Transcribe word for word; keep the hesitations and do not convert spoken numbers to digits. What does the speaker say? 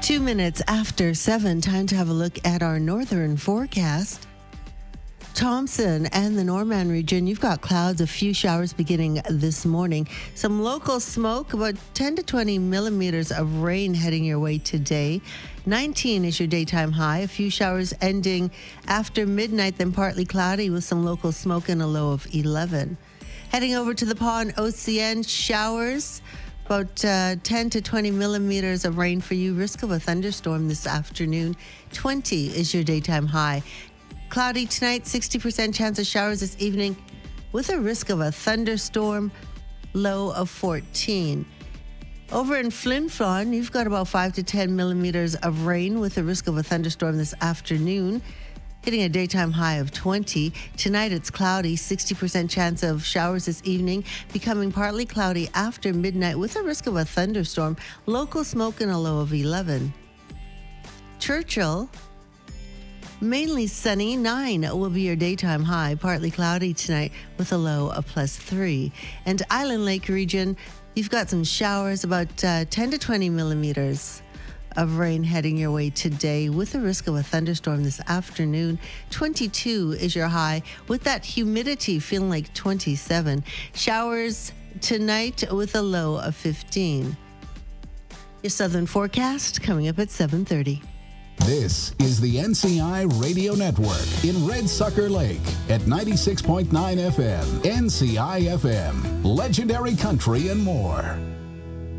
Two minutes after seven, time to have a look at our northern forecast. Thompson and the Norman region, you've got clouds, a few showers beginning this morning. Some local smoke, about ten to twenty millimeters of rain heading your way today. nineteen is your daytime high. A few showers ending after midnight, then partly cloudy with some local smoke and a low of eleven. Heading over to the Pond O C N, showers. About uh, ten to twenty millimeters of rain for you. Risk of a thunderstorm this afternoon. twenty is your daytime high. Cloudy tonight, sixty percent chance of showers this evening with a risk of a thunderstorm, low of fourteen. Over in Flin Flon, you've got about five to ten millimeters of rain with a risk of a thunderstorm this afternoon, hitting a daytime high of twenty. Tonight it's cloudy, sixty percent chance of showers this evening, becoming partly cloudy after midnight with a risk of a thunderstorm, local smoke and a low of eleven. Churchill, mainly sunny, nine will be your daytime high, partly cloudy tonight with a low of plus three. And Island Lake region, you've got some showers, about uh, ten to twenty millimeters of rain heading your way today with a risk of a thunderstorm this afternoon. twenty-two is your high with that humidity feeling like twenty-seven. Showers tonight with a low of fifteen. Your southern forecast coming up at seven thirty. This is the N C I Radio Network in Red Sucker Lake at ninety-six point nine F M. N C I F M, legendary country and more.